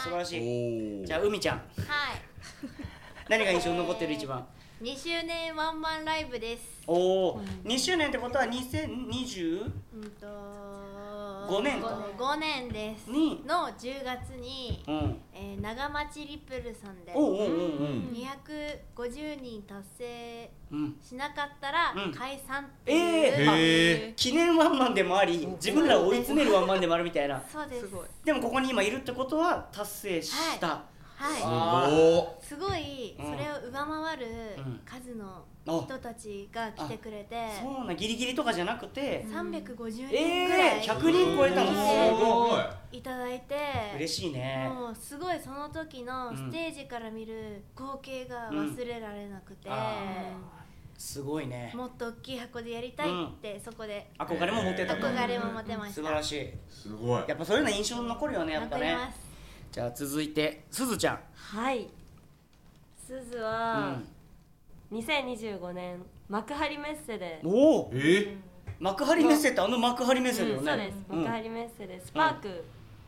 素晴らしい。 おじゃあ海ちゃん、 はい。 何が印象に残ってる一番。 2周年ワンマンライブです。 おお、2周年ってことは2025年か 5年ですにの10月に、長町リプルさんで250人達成しなかったら解散っていう、 記念ワンマンでもあり、自分らを追い詰めるワンマンでもあるみたいな。 そうです。 でもここに今いるってことは達成した。 はい、すごいそれを上回る数の人たちが来てくれて、 そうな、ギリギリとかじゃなくて 350人ぐらい 100人超えたの。すごいいただいて、 嬉しいね。 もうすごいその時のステージから見る光景が忘れられなくて、 すごいね。 もっと大きい箱でやりたいってそこで憧れも持ってたと。 憧れも持てました。 素晴らしい。 すごい。 やっぱそういうの印象に残るよね、やっぱね。 残ります。 じゃあ続いてすずちゃん。 はい、すずは2025年幕張メッセで。 おお、幕張メッセってあの幕張メッセだよね。 そうです、幕張メッセでスパーク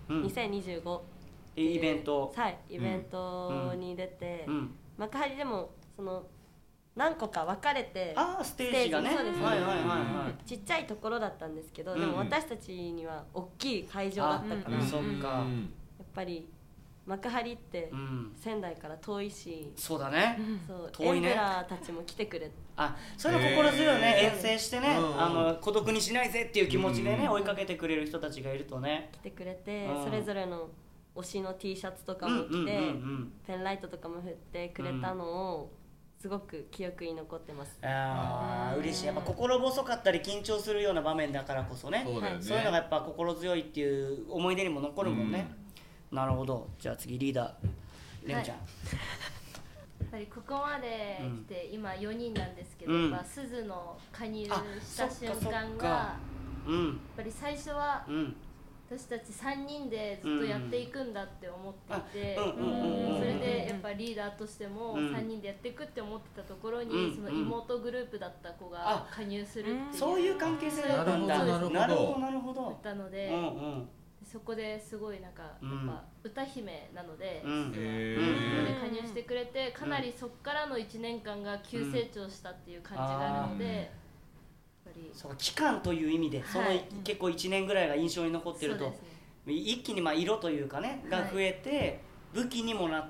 2025 イベント、 はい、イベントに出て、幕張でもその何個か分かれてステージがね、 ちっちゃいところだったんですけど、でも私たちには大きい会場だったから、 そっか、 やっぱり幕張って仙台から遠いし、 そうだね、 エンペラーたちも来てくれ、 それは心強いね。遠征してね、孤独にしないぜっていう気持ちでね、追いかけてくれる人たちがいるとね、 来てくれて、それぞれの推しの T シャツとかも着て、ペンライトとかも振ってくれたのをすごく記憶に残ってます。 嬉しい。やっぱ心細かったり緊張するような場面だからこそね、そういうのがやっぱ心強いっていう思い出にも残るもんね。なるほど。じゃあ次リーダーレムちゃん。 やっぱりここまで来て今4人なんですけど、やっぱすずの加入した瞬間がやっぱり最初は私たち3人でずっとやっていくんだって思っていて、それでやっぱリーダーとしても3人でやっていくって思ってたところに、その妹グループだった子が加入するっていう、 そういう関係性だったんだ。なるほどなるほど。 だったので、そこですごいなんかやっぱ歌姫なので、そこで加入してくれて、かなりそこからの1年間が急成長したっていう感じがあるので、 そう期間という意味で、その結構1年ぐらいが印象に残ってると、一気に色というかねが増えて武器にもなって、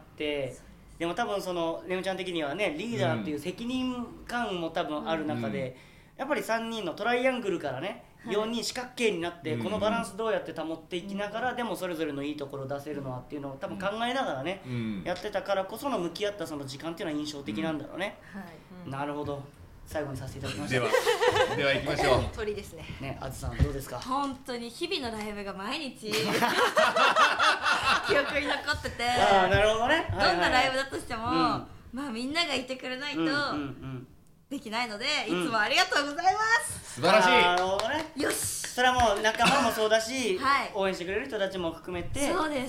でも多分そのレムちゃん的にはね、リーダーっていう責任感も多分ある中で、やっぱり3人のトライアングルからね4人四角形になって、このバランスどうやって保っていきながら、でもそれぞれのいいところを出せるのはっていうのを多分考えながらねやってたからこその向き合ったその時間っていうのは印象的なんだろうね。なるほほど。最後にさせていただきました。 では行きましょう。 鳥ですね。 ね、あずさんどうですか。 本当に日々のライブが毎日記憶に残ってて、 なるほどね。 どんなライブだとしても、まあみんながいてくれないとできないので、いつもありがとうございます。 素晴らしい。 なるほどね。 よし。 それはもう仲間もそうだし、応援してくれる人たちも含めて。 そうです。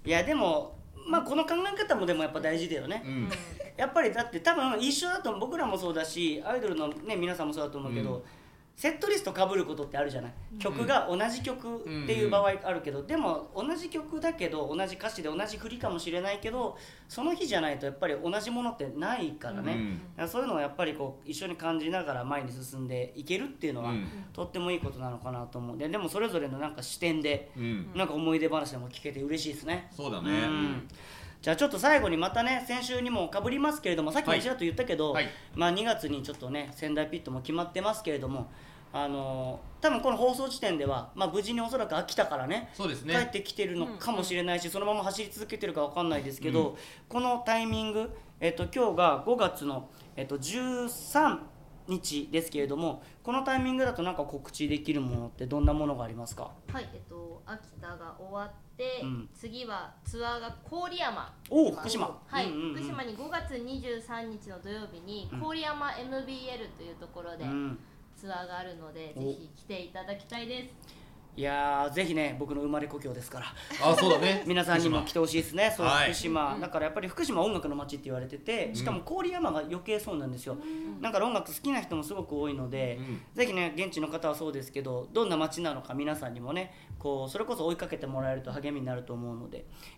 いやでもまあこの考え方もでもやっぱ大事だよね。やっぱりだって多分一緒だと、僕らもそうだしアイドルのね皆さんもそうだと思うけど、セットリスト被ることってあるじゃない。曲が同じ曲っていう場合あるけど、でも同じ曲だけど同じ歌詞で同じ振りかもしれないけど、その日じゃないとやっぱり同じものってないからね。だからそういうのをやっぱりこう一緒に感じながら前に進んでいけるっていうのはとってもいいことなのかなと思う。でもそれぞれのなんか視点でなんか思い出話でも聞けて嬉しいですね。 そうだね。 じゃあちょっと最後にまたね、先週にもかぶりますけれども、さっきもちらっと言ったけど、まあ2月にちょっとね仙台ピットも決まってますけれども、多分この放送時点では、まあ、無事におそらく秋田からね帰ってきてるのかもしれないし、そのまま走り続けてるかわかんないですけど、このタイミング、今日が5月の、13日ですけれども、このタイミングだとなんか告知できるものってどんなものがありますか。 はい、秋田が終わって、次はツアーが郡山。 福島。 はい、福島に5月23日の土曜日に郡山 MBL というところでツアーがあるので、ぜひ来ていただきたいです。 いやーぜひね、僕の生まれ故郷ですからそうだね皆さんにも来てほしいですね。そう、福島だからやっぱり福島は音楽の街って言われてて、しかも郡山が余計そうなんですよ。だから音楽好きな人もすごく多いので、ぜひね現地の方はそうですけど、どんな街なのか皆さんにもねこうそれこそ追いかけてもらえると励みになると思うので、